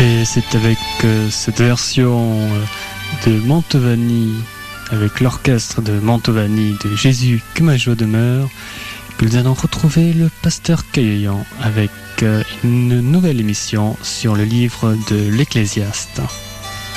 Et c'est avec cette version de Mantovani, avec l'orchestre de Mantovani de Jésus que ma joie demeure, que nous allons retrouver le pasteur Caillan avec une nouvelle émission sur le livre de l'Ecclésiaste.